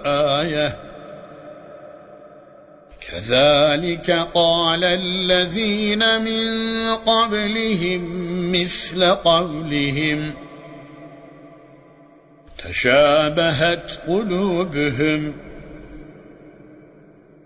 آية كذلك قال الذين من قبلهم مثل قولهم تشابهت قلوبهم